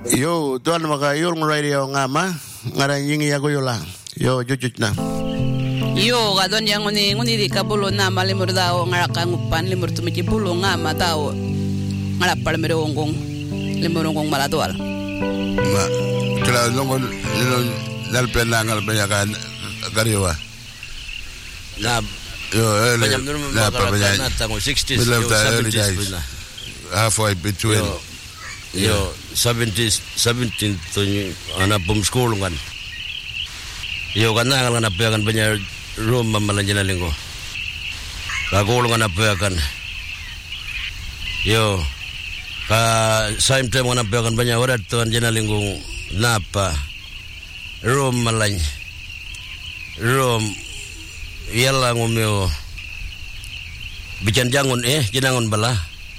Yo, tuan maka yung radio ngama ngaranying ya goyola. Yo, jujuj na. Yo, kadon yang nguni di kabulo na malimur daw ngaraka ngupan limur tumici bulo ngama daw ngarapal merongong limurongong maladwal. Ma, kala nongon nalpen na ngalpen ya kan kariwa. Na Yo, na banyak 60s, 70s. Halfway between. Yo, 17 tu anak bom sekolah kan. Yo kan anak peakan banyak rumah malan jenalinggo. Kagolong anak peakan. Yo, same time anak peakan banyak orang tuan jenalinggo napa rumah malan. Ialah ngomeo bican jangun jenangun bala.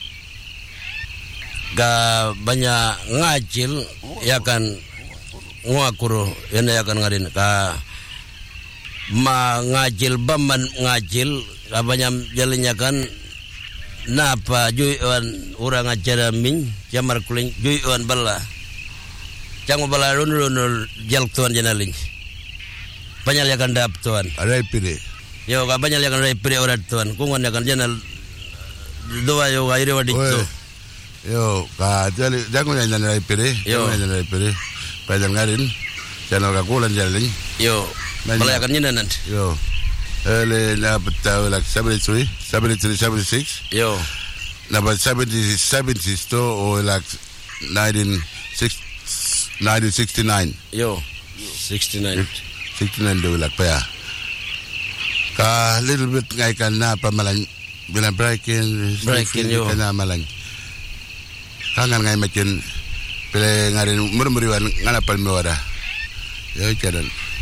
Ga banyak ngacil ya kan nguakuro yana ya kan ngarin ka ma ngacil baman ngacil ka banyak jalannya kan napa juiwan urang acara min jamar kuling juiwan bala jangan bala runul jal tuan jenaling banyak ya kan dap tuan Ada pilih. yo ka banyak ya kan pire orang tuan kungon ya kan jenal doa yo aire wadito. Yo, jangan jangan rai pere, jangan rai pere. Pada ngarin, jangan kakulan jalan. Yo, melayakan nyinan. Yo, na betau like 73, 76. Yo, na but 70s to or like 1969. Yo, 69 do like pa. Ka little bit ngai kan na pamalan bilang breaking yo. Kana malang. Kangan ngai macam pele ngarin murmuriwan ngana palmewara ya jalan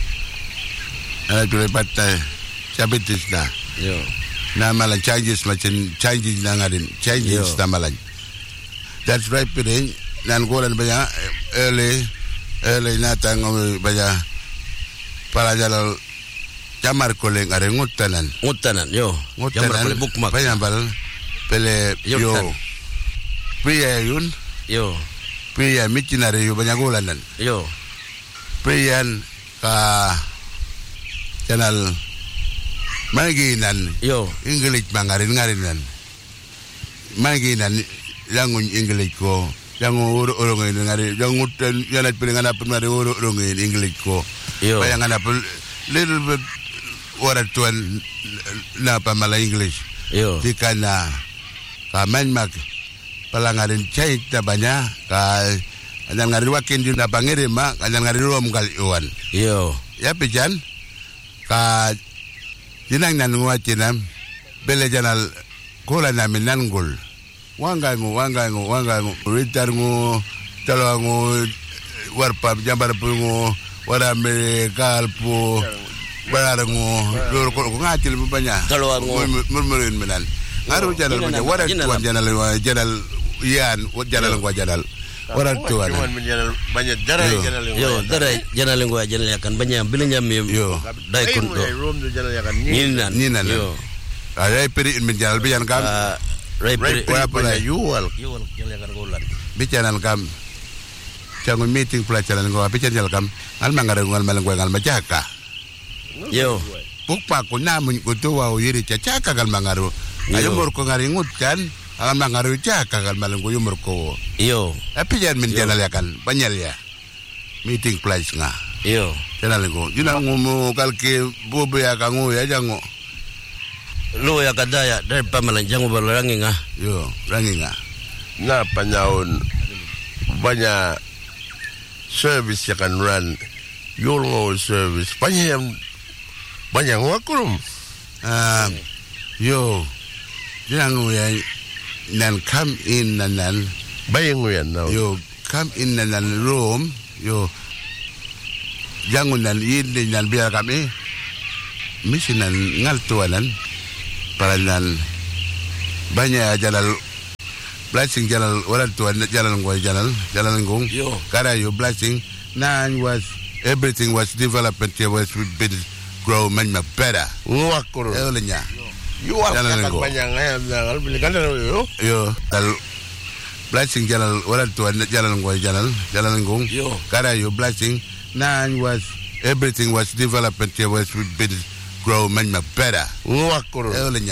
ada pele patai cabetis na yo na malan changes na ngarin changes na malan that's right pele nan golan banyak early na tango banyak para jalan jamar koleng are ngutanan yo jamar koleng bukmak banyak bal pele yo Pria yun, pria micinari yun banyak gulanan. Yo, Priyan ka channel maginan. Yo, English ngarin. Maginan yang English ko, yang urungin ngari, yang utan yang pilingan apa ngari urungin English ko. Yo, bayangan apa little bit orang tuan na pamala English. Yo, Jika na kaman mag palangarin cait na banyak kanyan ngari wakin din na pangirima kanyan ngari ruam kaliuan yo ya pijan ka jinang nanunga cinam bele janal kula namin nanggul wangangu ritarngu talwangu warpap jambar pungu warame kalpu bararngu lur ko ngacil banyak talwangu murmurin menan ngaru janal banyak waran tuan janal Ian, jalan gua jalan. Orang tuan. Banyak darah jalan. Yo, darah jalan gua jalan akan banyak bilangnya yo. Dai kunto. Ninan. Yo. Ada peri menjalan biar kam. Rai peri apa jual jalan akan golan. Bicara kam. Jangan meeting pelajaran gua bicara jalan kam. Al mangarengal malang gua ngal majaka. Yo. Pukpa ko namun ko tuwa yiri cacaka kal mangaru. Ayo mor ko ngaringut kan. Akan mangaru caka kal malang ko yumor ko. Yo. Tapi jangan menjalan ya kan. Banyak ya. Meeting place nga. Yo. Jalan ko. Junang ngumu kalki bubu ya kangu ya jango. Lo ya kadaya dari pamalan jango balangi nga. Yo, rangi nga. Na panyaun banyak service ya kan run. Yolngo service. Banyak wakurum. Yo. Junang ya nan come in nan bayang yan now. Yo come in nan room. Yo jangan nan ini nan biar kami misi nan ngaltuanan para nan banyak jalan blessing jalan orang tua jalan gong karena yo blessing nan was everything was development here was been grow much better ngakur elenya yo banyak ngayam jangan belikan yo dal blessing jalan orang tua jalan gong. Yo. Kada you blessing. Nan was everything was development here was been grow man better. Ngakuro.